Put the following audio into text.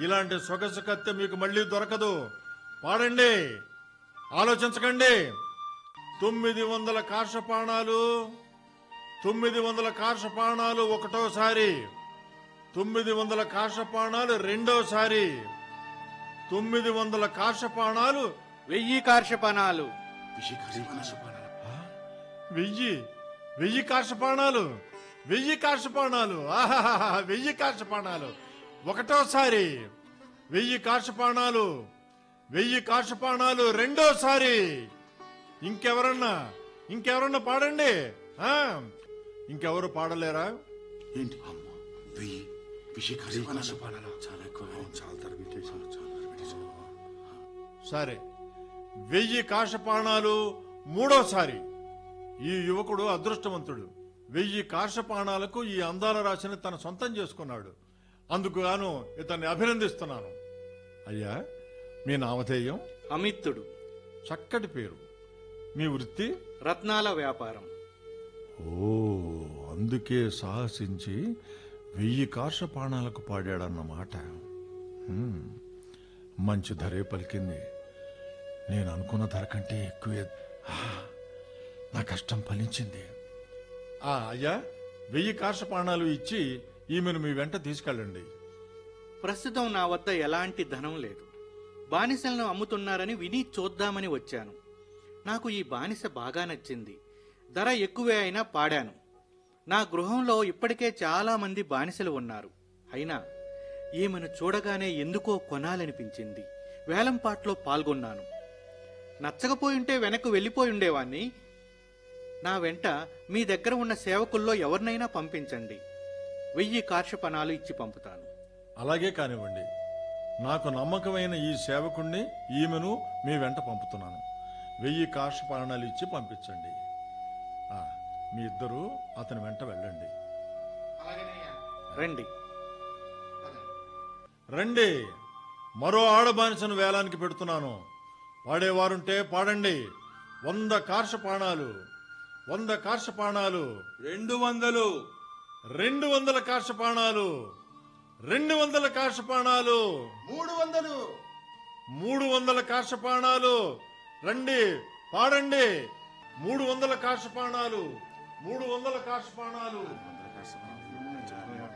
ఇలాంటి సొగసు కత్తె మీకు మళ్ళీ దొరకదు. పాడండి, ఆలోచించకండి. 900 కార్షపాణాలు, 900 కార్షపాణాలు ఒకటోసారి, 900 కార్షపాణాలు రెండోసారి, 900 కార్షపాణాలు 1000 కార్షపాణాలు. 1000 కార్షపాణాలు, 1000 కార్షపాణాలు, 1000 కార్షపాణాలు ఒకటోసారి, 1000 కార్షపాణాలు, 1000 కార్షపాణాలు రెండోసారి. ఇంకెవరన్నా పాడండి. ఇంకెవరు పాడలేరా? ఏంటి అమ్మా, 1000 కార్షపాణాలు చాలా ఎక్కువ. సరే, 1000 కార్షపాణాలు మూడోసారి. ఈ యువకుడు అదృష్టవంతుడు. 1000 కార్షపాణాలకు ఈ అందాల రాశిని తన సొంతం చేసుకున్నాడు. అందుకు గాను ఇతన్ని అభినందిస్తున్నాను. అయ్యా, మీ నామధేయం? అమిత్తుడు. చక్కటి పేరు. మీ వృత్తి? రత్నాల వ్యాపారం. ఓ, అందుకే సాహసించి 1000 కార్షపాణాలకు పాడాడన్నమాట. మంచి ధరే పలికింది. నేను అనుకున్న ధర కంటే ఎక్కువే. నా కష్టం ఫలించింది. అయ్యా, 1000 కార్షపాణాలు ఇచ్చి ఈమెను మీ వెంట తీసుకెళ్ళండి. ప్రస్తుతం నా వద్ద ఎలాంటి ధనం లేదు. బానిసలను అమ్ముతున్నారని విని చూద్దామని వచ్చాను. నాకు ఈ బానిస బాగా నచ్చింది. ధర ఎక్కువే అయినా పాడాను. నా గృహంలో ఇప్పటికే చాలా మంది బానిసలు ఉన్నారు. అయినా ఈమెను చూడగానే ఎందుకో కొనాలనిపించింది. వేలంపాట్లో పాల్గొన్నాను. నచ్చకపోయింటే వెనక్కు వెళ్ళిపోయి ఉండేవాణ్ణి. నా వెంట మీ దగ్గర ఉన్న సేవకుల్లో ఎవరినైనా పంపించండి. 1000 కార్షపాణాలు ఇచ్చి పంపుతాను. అలాగే కానివ్వండి. నాకు నమ్మకమైన ఈ సేవకుణ్ణి, ఈమెను మీ వెంట పంపుతున్నాను. 1000 కార్షపాణాలు ఇచ్చి పంపించండి. మీ ఇద్దరు అతని వెంట వెళ్ళండి. రండి రండి. మరో ఆడబానిసను వేలానికి పెడుతున్నాను. పాడేవారుంటే పాడండి. 100 కార్షపాణాలు, 100 కార్షపాణాలు, 200, 200 కార్షపాణాలు, 200 కార్షపాణాలు, 300, 300 కార్షపాణాలు. రండి, పాడండి. 300 కార్షపాణాలు, 300 కార్షపాణాలు.